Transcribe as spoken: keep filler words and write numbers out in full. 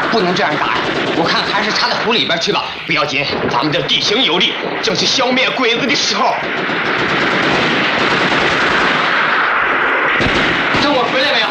不能这样打呀！我看还是插在湖里边去吧。不要紧，咱们这地形有利，正是消灭鬼子的时候。等我回来没有？